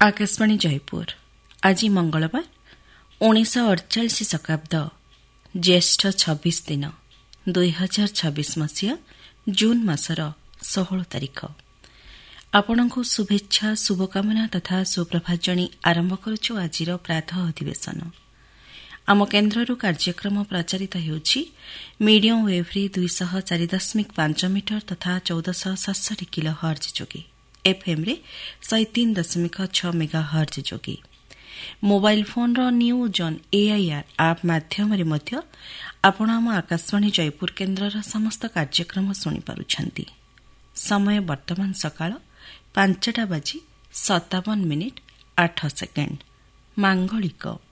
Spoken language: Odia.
आकाशवाणी जयपुर आज मंगलवार 1948 शताब्द ज्येष्ठ 26 दिन 2026 मसीहा जून मासर 16 तारिख आपणଙ୍କୁ शुभेच्छा शुभकामना तथा सुप्रभात जणी आरंभ करुछु आजिर प्रातः अधिवेशन आम केन्द्रରୁ କାର୍ଯ୍ୟକ୍ରମ ପ୍ରଚାରିତ ହେଉଛି ମିଡିୟମ ୱେଭ୍ରେ 204.5 ମିଟର ତଥା 1467 କିଲୋ ହର୍ଜ ଯୋଗେ ଏଫ୍ଏମ୍ରେ 103.6 ମେଗା ହର୍ଜ ଯୋଗେ ମୋବାଇଲ ଫୋନ୍ର ନ୍ୟୁଜ୍ ଅନ୍ ଏଆଇଆର୍ ଆପ୍ ମାଧ୍ୟମରେ ମଧ୍ୟ ଆପଣ ଆମ ଆକାଶବାଣୀ ଜୟପୁର କେନ୍ଦ୍ରର ସମସ୍ତ କାର୍ଯ୍ୟକ୍ରମ ଶୁଣିପାରୁଛନ୍ତି। ସମୟ ବର୍ତ୍ତମାନ ସକାଳ 5:57 8 ମାଙ୍ଗଳିକ